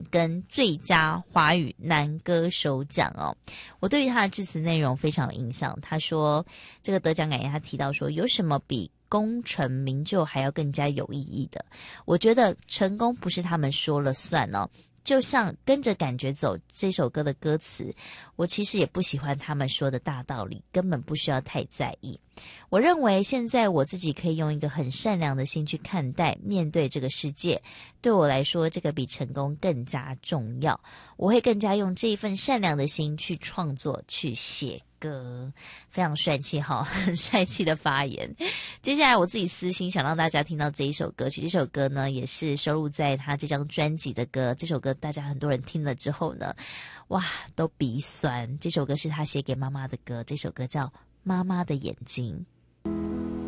跟最佳华语男歌手奖哦。我对于他的致辞内容非常有印象。他说这个得奖感言，他提到说有什么比功成名就还要更加有意义的？我觉得成功不是他们说了算哦。就像跟着感觉走这首歌的歌词，我其实也不喜欢他们说的大道理，根本不需要太在意。我认为现在我自己可以用一个很善良的心去看待面对这个世界，对我来说这个比成功更加重要。我会更加用这一份善良的心去创作去写歌。非常帅气哈，很帅气的发言。接下来我自己私心想让大家听到这一首歌曲，这首歌呢也是收录在他这张专辑的歌。这首歌大家很多人听了之后呢，哇，都鼻酸。这首歌是他写给妈妈的歌，这首歌叫《妈妈的眼睛》。